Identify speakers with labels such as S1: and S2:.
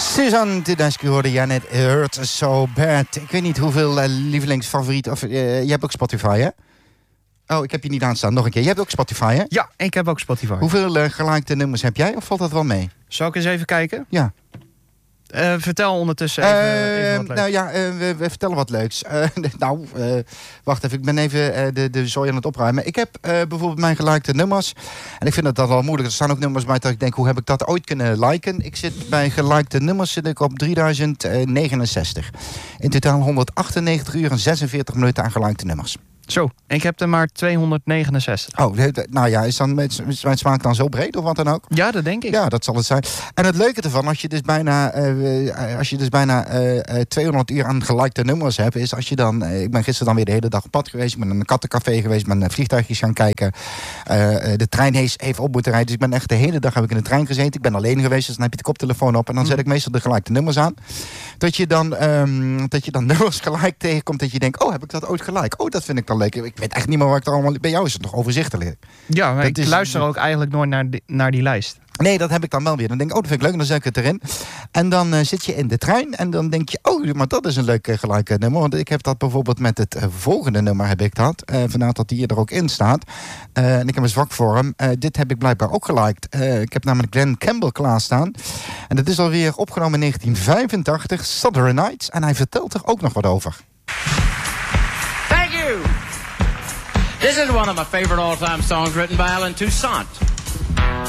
S1: Suzanne Tedeschi hoorde jij net. Hurt So Bad. Ik weet niet hoeveel lievelingsfavoriet... Of je hebt ook Spotify, hè? Oh, ik heb je niet aanstaan. Nog een keer. Je hebt ook Spotify, hè?
S2: Ja, ik heb ook Spotify.
S1: Hoeveel gelikte nummers heb jij? Of valt dat wel mee?
S2: Zal ik eens even kijken?
S1: Ja.
S2: Vertel ondertussen even wat leuks.
S1: Nou ja, we vertellen wat leuks. Wacht even. Ik ben even de zooi aan het opruimen. Ik heb bijvoorbeeld mijn gelikte nummers. En ik vind dat wel moeilijk. Er staan ook nummers bij dat ik denk, hoe heb ik dat ooit kunnen liken? Ik zit bij gelikte nummers zit ik op 3069. In totaal 198 uur en 46 minuten aan gelikte nummers.
S2: Zo, ik heb er maar 269.
S1: Oh, nou ja, is dan mijn smaak dan zo breed of wat dan ook?
S2: Ja, dat denk ik.
S1: Ja, dat zal het zijn. En het leuke ervan, als je dus bijna 200 uur aan gelikte nummers hebt, is als je dan... ik ben gisteren dan weer de hele dag op pad geweest. Ik ben in een kattencafé geweest, ben vliegtuigjes gaan kijken. De trein heeft op moeten rijden. Dus ik ben echt de hele dag heb ik in de trein gezeten. Ik ben alleen geweest, dus dan heb je de koptelefoon op. En dan zet ik meestal de gelikte nummers aan. Dat je dan nummers gelijk tegenkomt. Dat je denkt, oh, heb ik dat ooit gelijk? Oh, dat vind ik dan leuk. Ik weet echt niet meer waar ik er allemaal... Bij jou is het nog overzichtelijk.
S2: Ja, maar ik luister ook eigenlijk nooit naar die lijst.
S1: Nee, dat heb ik dan wel weer. Dan denk ik, oh, dat vind ik leuk, en dan zet ik het erin. En dan zit je in de trein en dan denk je, oh, maar dat is een leuk gelijk nummer. Want ik heb dat bijvoorbeeld met het volgende nummer heb ik dat. Vandaar dat die er ook in staat. En ik heb een zwak voor hem. Dit heb ik blijkbaar ook geliked. Ik heb namelijk Glenn Campbell klaarstaan. En dat is alweer opgenomen in 1985, Southern Nights. En hij vertelt er ook nog wat over.
S3: Thank you! This is one of my favorite all-time songs written by Alan Toussaint.